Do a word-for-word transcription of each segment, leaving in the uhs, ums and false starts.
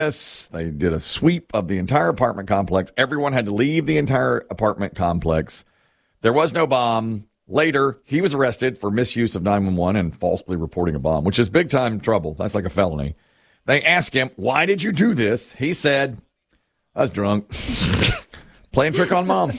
Yes, they did a sweep of the entire apartment complex. Everyone had to leave the entire apartment complex. There was no bomb. Later, he was arrested for misuse of nine one one and falsely reporting a bomb, which is big-time trouble. That's like a felony. They asked him, why did you do this? He said, I was drunk. Playing trick on mom.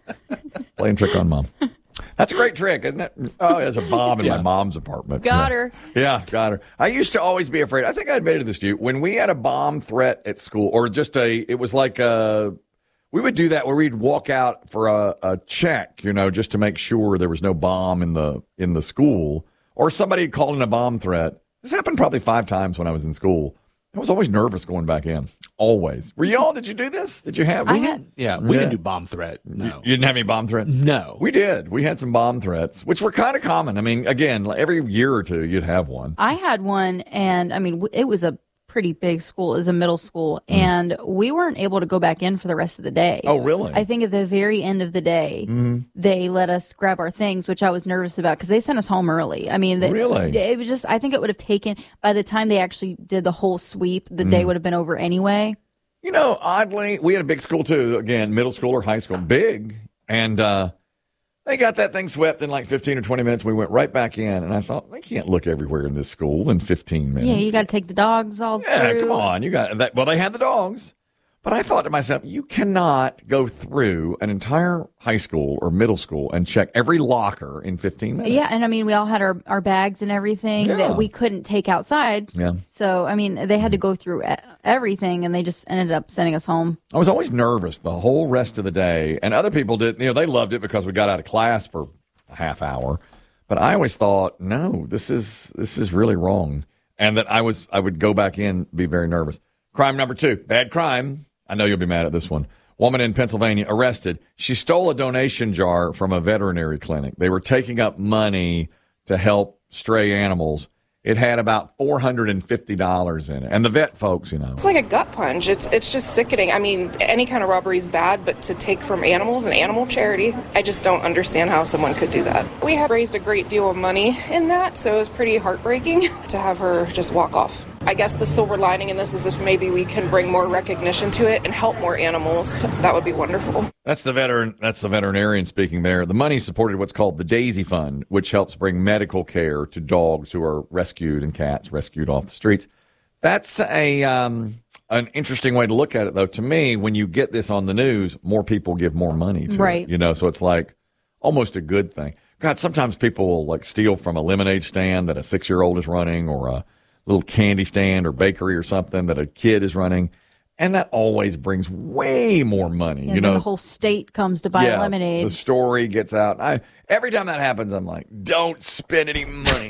Playing trick on mom. That's a great trick, isn't it? Oh, there's a bomb in yeah. my mom's apartment. Got yeah. her. Yeah, got her. I used to always be afraid. I think I admitted this to you. When we had a bomb threat at school, or just a, it was like a, we would do that where we'd walk out for a, a check, you know, just to make sure there was no bomb in the in the school, or somebody had called in a bomb threat. This happened probably five times when I was in school. I was always nervous going back in. Always. Were y'all? Did you do this? Did you have? We had, yeah, we yeah. didn't do bomb threat. No. You didn't have any bomb threats? No. We did. We had some bomb threats, which were kind of common. I mean, again, every year or two, you'd have one. I had one, and I mean, it was a pretty big school. It was a middle school, mm. and we weren't able to go back in for the rest of the day. Oh, really? I think at the very end of the day, mm-hmm. they let us grab our things, which I was nervous about because they sent us home early. I mean, the, really? It was just, I think it would have taken, by the time they actually did the whole sweep, the mm. day would have been over anyway. You know, oddly, we had a big school too. Again, middle school or high school, big. And uh, they got that thing swept in like fifteen or twenty minutes. We went right back in. And I thought, they can't look everywhere in this school in fifteen minutes. Yeah, you got to take the dogs all yeah, through. Come on. You got that. Well, they had the dogs. But I thought to myself, you cannot go through an entire high school or middle school and check every locker in fifteen minutes. Yeah, and I mean, we all had our, our bags and everything yeah. that we couldn't take outside. Yeah. So, I mean, they had to go through everything, and they just ended up sending us home. I was always nervous the whole rest of the day, and other people did. You know, they loved it because we got out of class for a half hour. But I always thought, no, this is this is really wrong, and that I was I would go back in, be very nervous. Crime number two, bad crime. I know you'll be mad at this one. Woman in Pennsylvania arrested. She stole a donation jar from a veterinary clinic. They were taking up money to help stray animals. It had about four hundred fifty dollars in it. And the vet folks, you know. It's like a gut punch. It's it's just sickening. I mean, any kind of robbery is bad, but to take from animals and animal charity, I just don't understand how someone could do that. We have raised a great deal of money in that, so it was pretty heartbreaking to have her just walk off. I guess the silver lining in this is if maybe we can bring more recognition to it and help more animals. That would be wonderful. That's the veteran. That's the veterinarian speaking there. The money supported what's called the Daisy Fund, which helps bring medical care to dogs who are rescued and cats rescued off the streets. That's a um, an interesting way to look at it, though. To me, when you get this on the news, more people give more money to right. it. You know, so it's like almost a good thing. God, sometimes people will like steal from a lemonade stand that a six-year-old is running, or a little candy stand or bakery or something that a kid is running. And that always brings way more money. Yeah, you know, the whole state comes to buy yeah, lemonade. The story gets out. I, every time that happens, I'm like, don't spend any money.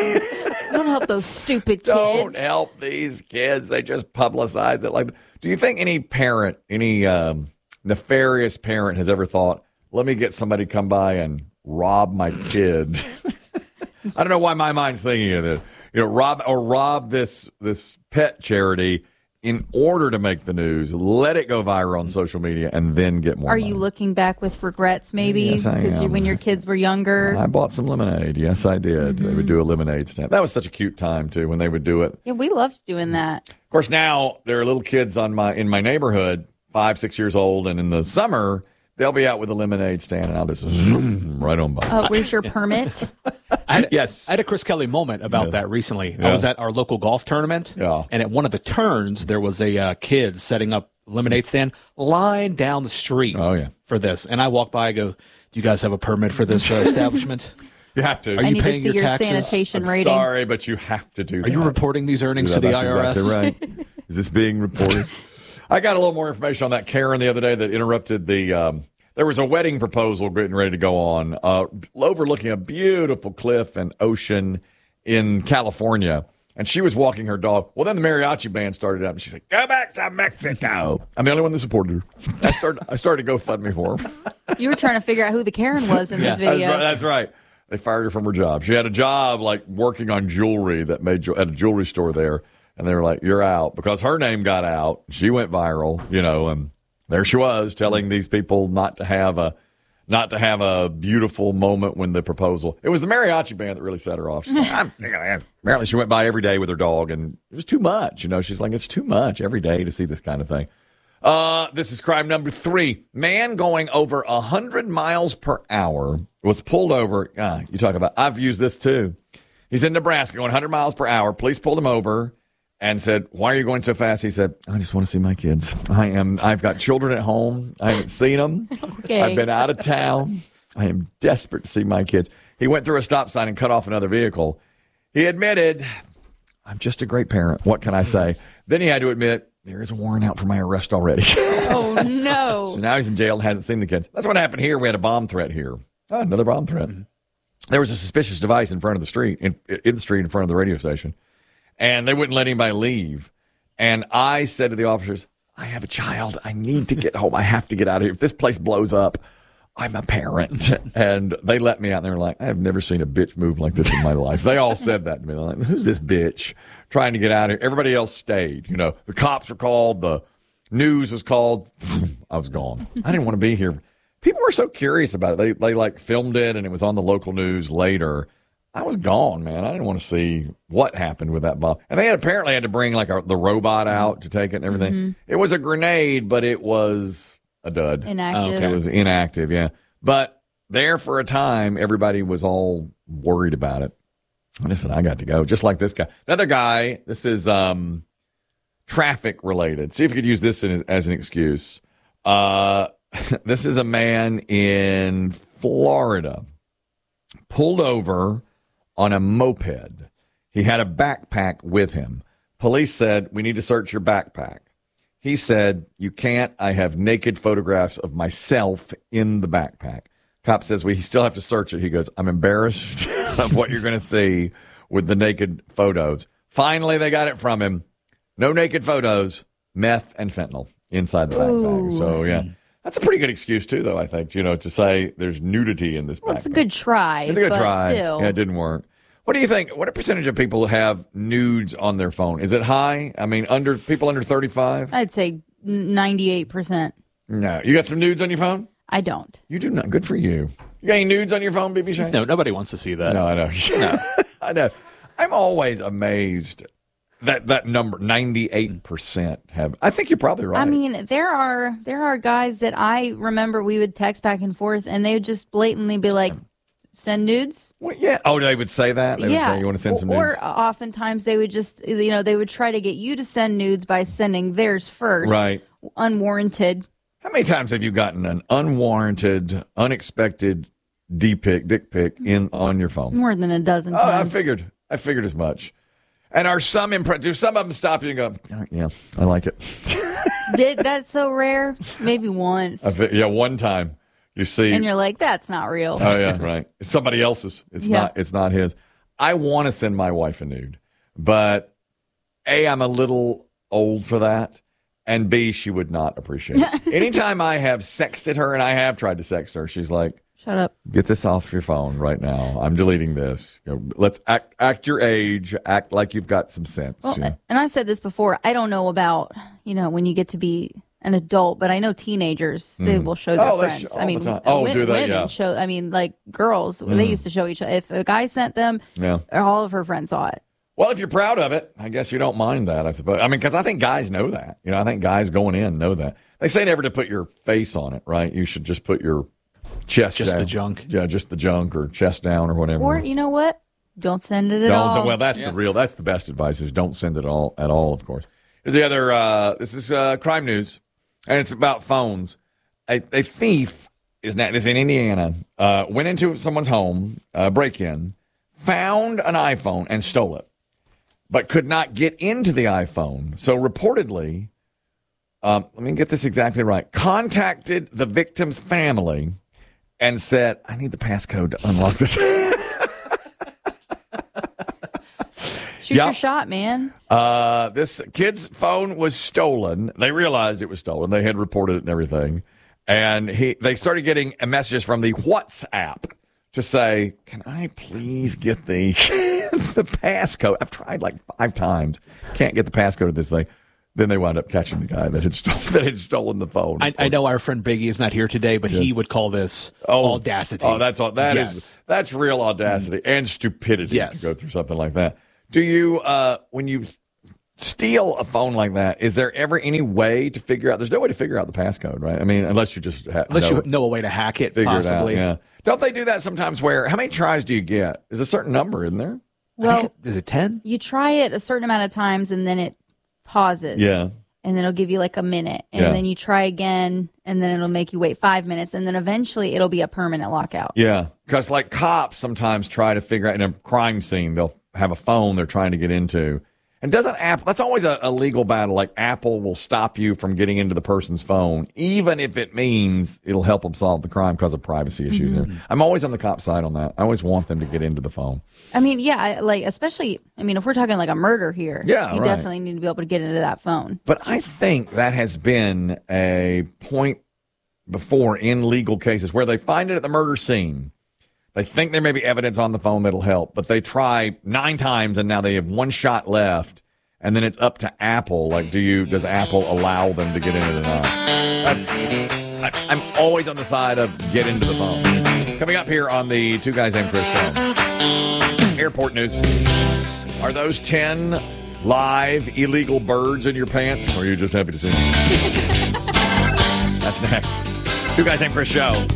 Don't help those stupid kids. Don't help these kids. They just publicize it. Like, do you think any parent, any um, nefarious parent has ever thought, let me get somebody to come by and rob my kid? I don't know why my mind's thinking of this. You know, rob or rob this this pet charity in order to make the news, let it go viral on social media, and then get more Are money. you looking back with regrets, maybe? Yes, I am. Because when your kids were younger. I bought some lemonade. Yes, I did. Mm-hmm. They would do a lemonade stand. That was such a cute time, too, when they would do it. Yeah, we loved doing that. Of course, now there are little kids on my in my neighborhood, five, six years old, and in the summer, they'll be out with a lemonade stand, and I'll just zoom right on by. Uh, where's your permit? I had, yes. I had a Chris Kelly moment about yeah. that recently. Yeah. I was at our local golf tournament, yeah. and at one of the turns, there was a uh, kid setting up a lemonade stand line down the street oh, yeah. for this. And I walk by, I go, do you guys have a permit for this uh, establishment? You have to. Are I you need paying to see your, your taxes? sanitation I'm rating. Sorry, but you have to do Are that. you reporting these earnings yeah, to the that's I R S? Exactly right. Is this being reported? I got a little more information on that Karen the other day that interrupted the um, – there was a wedding proposal getting ready to go on, uh, overlooking a beautiful cliff and ocean in California. And she was walking her dog. Well, then the mariachi band started up, and she said, "Go back to Mexico." I'm the only one that supported her. I started, I started to GoFundMe for her. You were trying to figure out who the Karen was in yeah, this video. That's right, that's right. They fired her from her job. She had a job like working on jewelry that made at a jewelry store there, and they were like, "You're out," because her name got out. She went viral, you know, and there she was telling these people not to have a not to have a beautiful moment when the proposal. It was the mariachi band that really set her off. She's like, I'm, apparently she went by every day with her dog, and it was too much. You know, she's like, it's too much every day to see this kind of thing. Uh, this is crime number three. Man going over one hundred miles per hour was pulled over. Ah, you talk about, I've used this too. He's in Nebraska going one hundred miles per hour. Police pulled him over and said, why are you going so fast? He said, I just want to see my kids. I am, I've got children at home. I haven't seen them. Okay. I've been out of town. I am desperate to see my kids. He went through a stop sign and cut off another vehicle. He admitted, I'm just a great parent. What can I say? Then he had to admit, there is a warrant out for my arrest already. Oh, no. So now he's in jail and hasn't seen the kids. That's what happened here. We had a bomb threat here. Oh, another bomb threat. Mm-hmm. There was a suspicious device in front of the street, in, in the street in front of the radio station. And they wouldn't let anybody leave. And I said to the officers, I have a child. I need to get home. I have to get out of here. If this place blows up, I'm a parent. And they let me out, and they were like, I have never seen a bitch move like this in my life. They all said that to me. They're like, who's this bitch trying to get out of here? Everybody else stayed. You know, the cops were called. The news was called. I was gone. I didn't want to be here. People were so curious about it. They, they like filmed it, and it was on the local news later. I was gone, man. I didn't want to see what happened with that bomb. And they had apparently had to bring like a, the robot out to take it and everything. Mm-hmm. It was a grenade, but it was a dud. Inactive. Okay. It was inactive, yeah. But there for a time, everybody was all worried about it. Listen, I got to go, just like this guy. Another guy, this is um, traffic related. See if you could use this as, as an excuse. Uh, this is a man in Florida pulled over on a moped. He had a backpack with him. Police said, we need to search your backpack. He said, you can't. I have naked photographs of myself in the backpack. Cop says, we still have to search it. He goes, I'm embarrassed of what you're going to see with the naked photos. Finally, they got it from him. No naked photos, meth and fentanyl inside the backpack. Ooh. So, yeah. That's a pretty good excuse, too, though, I think, you know, to say there's nudity in this backpack. Well, it's a good try. It's a good but try. Still. Yeah, it didn't work. What do you think? What a percentage of people have nudes on their phone? Is it high? I mean, under people under thirty-five? I'd say ninety-eight percent. No. You got some nudes on your phone? I don't. You do not. Good for you. You got any nudes on your phone, B B Shane? No, nobody wants to see that. No, I know. No. I know. I'm always amazed that that number, ninety-eight percent have. I think you're probably right. I mean, there are there are guys that I remember we would text back and forth, and they would just blatantly be like, send nudes? Well, yeah. Oh, they would say that? They yeah. would say, you want to send some nudes? Or oftentimes they would just, you know, they would try to get you to send nudes by sending theirs first. Right. Unwarranted. How many times have you gotten an unwarranted, unexpected D-pic, dick pic in on your phone? More than a dozen oh, times. I figured. I figured as much. And are some impressed? Do some of them stop you and go, oh, yeah, I like it? Did that's so rare? Maybe once. I fi- yeah, one time. You see, and you're like, that's not real. Oh yeah, right. It's somebody else's. It's yeah. not. It's not his. I want to send my wife a nude, but A, I'm a little old for that, and B, she would not appreciate it. Anytime I have sexted her, and I have tried to sext her, she's like, "Shut up. Get this off your phone right now. I'm deleting this. You know, let's act act your age. Act like you've got some sense." Well, you know? And I've said this before. I don't know about you know when you get to be an adult, but I know teenagers, they Mm. will show their Oh, they friends. sh- I all mean, the time. Oh, wo- do they? women Yeah. show, I mean, like girls, they used to show each other. If a guy sent them, Yeah. all of her friends saw it. Well, if you're proud of it, I guess you don't mind that, I suppose. I mean, because I think guys know that. You know, I think guys going in know that. They say never to put your face on it, right? You should just put your chest Just down. the junk. Yeah, just the junk or chest down or whatever. Or, you know what? Don't send it at Don't, all. well, that's Yeah. the real, that's the best advice is don't send it all at all, of course. Here's the other, uh, this is uh, crime news, and it's about phones. A, a thief is not, this is in Indiana, uh, went into someone's home, uh, break in, found an iPhone and stole it, but could not get into the iPhone. So reportedly, um, let me get this exactly right, contacted the victim's family and said, I need the passcode to unlock this. Shoot Yep. your shot, man. Uh, this kid's phone was stolen. They realized it was stolen. They had reported it and everything. And he, they started getting messages from the WhatsApp to say, can I please get the, the passcode? I've tried like five times. Can't get the passcode of this thing. Then they wound up catching the guy that had stolen, that had stolen the phone. I, I know our friend Biggie is not here today, but Yes. he would call this Oh, audacity. Oh, that's all. That yes. is that's real audacity and stupidity Yes. to go through something like that. Do you, uh, when you steal a phone like that, is there ever any way to figure out? There's no way to figure out the passcode, right? I mean, unless you just ha- Unless know, you know a way to hack it, figure possibly. it out. Yeah. Don't they do that sometimes? Where how many tries do you get? There's a certain number, isn't there? Well, Is it ten? you try it a certain amount of times and then it pauses. Yeah. And then it'll give you like a minute. And Yeah. then you try again and then it'll make you wait five minutes. And then eventually it'll be a permanent lockout. Yeah, because like cops sometimes try to figure out in a crime scene, they'll have a phone they're trying to get into. And doesn't Apple, that's always a, a legal battle. Like Apple will stop you from getting into the person's phone, even if it means it'll help them solve the crime because of privacy issues. Mm-hmm. I'm always on the cop side on that. I always want them to get into the phone. I mean, yeah, I- like especially, I mean, if we're talking like a murder here, Yeah, you right. definitely need to be able to get into that phone. But I think that has been a point before in legal cases where they find it at the murder scene. They think there may be evidence on the phone that'll help, but they try nine times and now they have one shot left, and then it's up to Apple. Like, do you? Does Apple allow them to get in it or not? That's, I, I'm always on the side of get into the phone. Coming up here on the Two Guys Named Chris show. Airport news. Are those ten live illegal birds in your pants, or are you just happy to see them? That's next. Two Guys Named Chris show.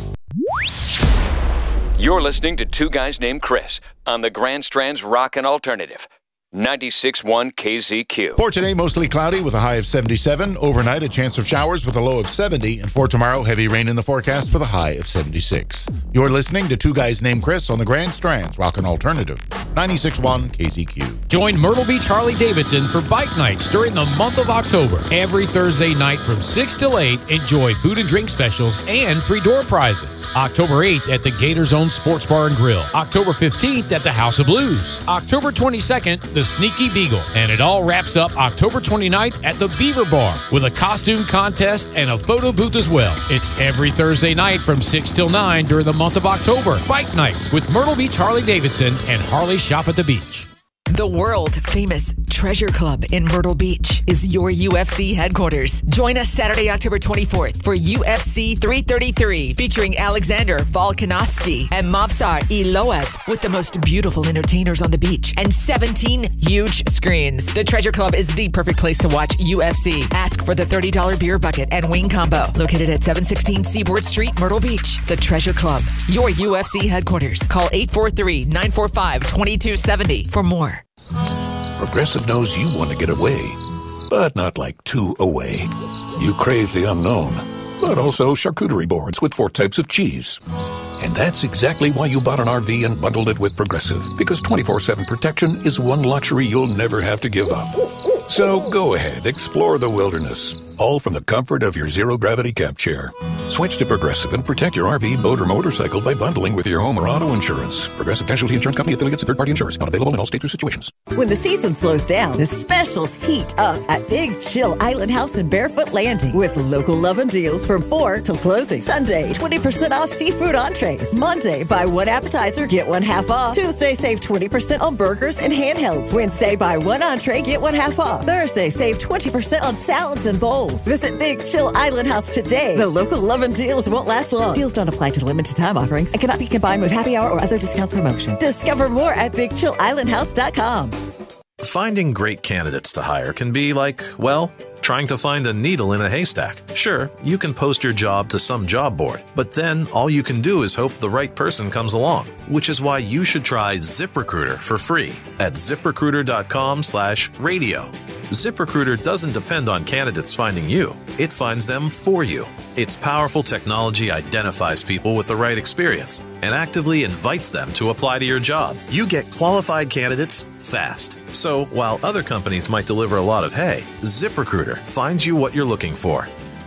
You're listening to Two Guys Named Chris on the Grand Strand's Rockin' Alternative, ninety-six point one K Z Q. For today, mostly cloudy with a high of seventy-seven. Overnight, a chance of showers with a low of seventy. And for tomorrow, heavy rain in the forecast for the high of seventy-six. You're listening to Two Guys Named Chris on the Grand Strand's Rockin' Alternative, ninety-six point one K Z Q. Join Myrtle Beach Harley Davidson for bike nights during the month of October. Every Thursday night from six till eight, enjoy food and drink specials and free door prizes. October eighth at the Gator Zone Sports Bar and Grill. October fifteenth at the House of Blues. October twenty-second, the Sneaky Beagle. And it all wraps up October twenty-ninth at the Beaver Bar with a costume contest and a photo booth as well. It's every Thursday night from six till nine during the month of October. Bike nights with Myrtle Beach Harley Davidson and Harley Shop at the Beach. The world-famous Treasure Club in Myrtle Beach is your U F C headquarters. Join us Saturday, October twenty-fourth for U F C three thirty-three featuring Alexander Volkanovski and Movsar Eloev with the most beautiful entertainers on the beach and seventeen huge screens. The Treasure Club is the perfect place to watch U F C. Ask for the thirty dollars beer bucket and wing combo. Located at seven sixteen Seaboard Street, Myrtle Beach. The Treasure Club, your U F C headquarters. Call eight four three, nine four five, two two seven zero for more. Progressive knows you want to get away, but not like too away. You crave the unknown, but also charcuterie boards with four types of cheese. And that's exactly why you bought an R V and bundled it with Progressive, because twenty-four seven protection is one luxury you'll never have to give up. So go ahead, explore the wilderness, all from the comfort of your zero-gravity camp chair. Switch to Progressive and protect your R V, boat, or motorcycle by bundling with your home or auto insurance. Progressive Casualty Insurance Company affiliates and third-party insurers. Not available in all states or situations. When the season slows down, the specials heat up at Big Chill Island House in Barefoot Landing with local lovin' deals from four till closing. Sunday, twenty percent off seafood entrees. Monday, buy one appetizer, get one half off. Tuesday, save twenty percent on burgers and handhelds. Wednesday, buy one entree, get one half off. Thursday, save twenty percent on salads and bowls. Visit Big Chill Island House today. The local lovin' deals won't last long. Deals don't apply to limited time offerings and cannot be combined with happy hour or other discount promotion. Discover more at big chill island house dot com. Finding great candidates to hire can be like, well, trying to find a needle in a haystack. Sure, you can post your job to some job board, but then all you can do is hope the right person comes along, which is why you should try ZipRecruiter for free at ZipRecruiter.com slash radio. ZipRecruiter doesn't depend on candidates finding you. It finds them for you. Its powerful technology identifies people with the right experience and actively invites them to apply to your job. You get qualified candidates fast. So while other companies might deliver a lot of hay, ZipRecruiter finds you what you're looking for.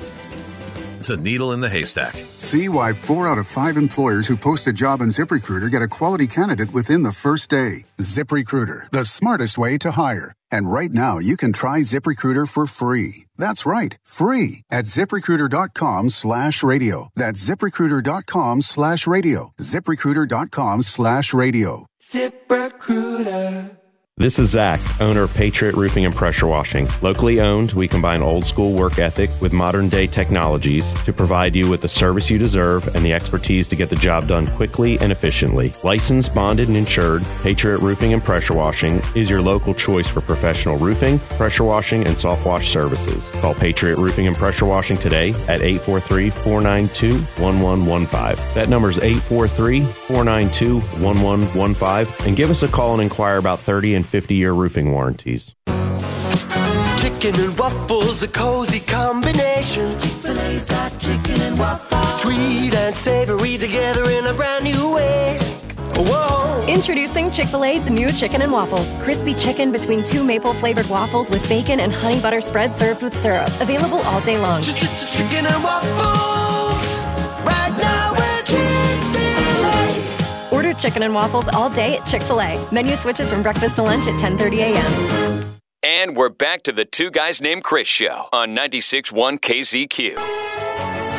The needle in the haystack. See why four out of five employers who post a job on ZipRecruiter get a quality candidate within the first day. ZipRecruiter, the smartest way to hire. And right now, you can try ZipRecruiter for free. That's right, free at ZipRecruiter.com slash radio. That's ZipRecruiter.com slash radio. ZipRecruiter.com slash radio. ZipRecruiter. This is Zach, owner of Patriot Roofing and Pressure Washing. Locally owned, we combine old school work ethic with modern day technologies to provide you with the service you deserve and the expertise to get the job done quickly and efficiently. Licensed, bonded, and insured, Patriot Roofing and Pressure Washing is your local choice for professional roofing, pressure washing, and soft wash services. Call Patriot Roofing and Pressure Washing today at eight four three, four nine two, one one one five. That number is eight four three, four nine two, one one one five, and give us a call and inquire about thirty and fifty-year roofing warranties. Chicken and waffles, a cozy combination. Chick-fil-A's got chicken and waffles. Sweet and savory together in a brand new way. Whoa! Introducing Chick-fil-A's new chicken and waffles. Crispy chicken between two maple-flavored waffles with bacon and honey butter spread served with syrup. Available all day long. Chicken and waffles, right now at Chick-fil-A. Order chicken and waffles all day at Chick-fil-A. Menu switches from breakfast to lunch at ten thirty a.m. And we're back to the Two Guys Named Chris show on ninety-six point one K Z Q.